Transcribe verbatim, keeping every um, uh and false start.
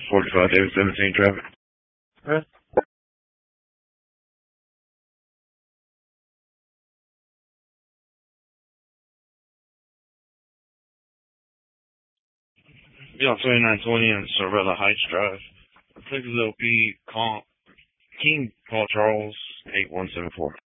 forty-five David seventeen traffic. Okay. Yeah, twenty-nine twenty on Sorella Heights Drive. Please L P call King Paul Charles eight one seven four.